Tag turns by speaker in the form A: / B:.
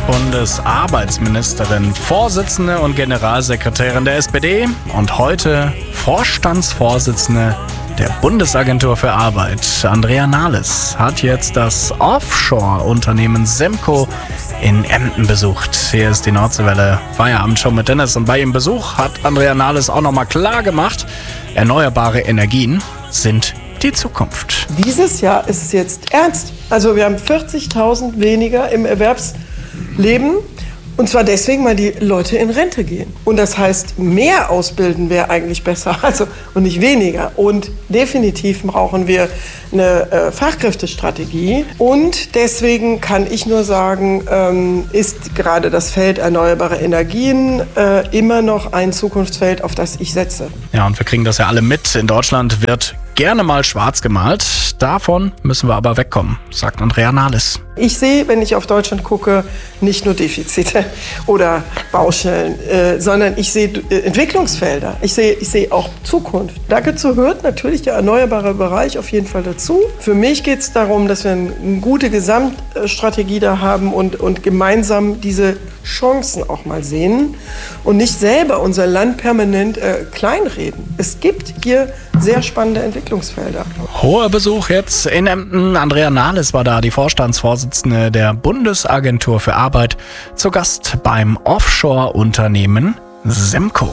A: Bundesarbeitsministerin, Vorsitzende und Generalsekretärin der SPD und heute Vorstandsvorsitzende der Bundesagentur für Arbeit. Andrea Nahles hat jetzt das Offshore-Unternehmen Semco in Emden besucht. Hier ist die Nordseewelle Feierabendshow mit Dennis und bei ihrem Besuch hat Andrea Nahles auch nochmal klar gemacht, erneuerbare Energien sind die Zukunft.
B: Dieses Jahr ist es jetzt ernst. Also wir haben 40.000 weniger im Erwerbsleben. Und zwar deswegen, weil die Leute in Rente gehen. Und das heißt, mehr ausbilden wäre eigentlich besser, und nicht weniger. Und definitiv brauchen wir eine Fachkräftestrategie. Und deswegen kann ich nur sagen, ist gerade das Feld erneuerbare Energien immer noch ein Zukunftsfeld, auf das ich setze.
A: Ja, und wir kriegen das ja alle mit. In Deutschland wird gerne mal schwarz gemalt. Davon müssen wir aber wegkommen, sagt Andrea Nahles.
B: Ich sehe, wenn ich auf Deutschland gucke, nicht nur Defizite oder Baustellen, sondern ich sehe Entwicklungsfelder. Ich sehe auch Zukunft. Dazu gehört natürlich der erneuerbare Bereich auf jeden Fall dazu. Für mich geht es darum, dass wir eine gute Gesamtstrategie da haben und gemeinsam diese Chancen auch mal sehen und nicht selber unser Land permanent kleinreden. Es gibt hier sehr spannende Entwicklungsfelder.
A: Hoher Besuch jetzt in Emden. Andrea Nahles war da, die Vorstandsvorsitzende der Bundesagentur für Arbeit, zu Gast beim Offshore-Unternehmen Semco.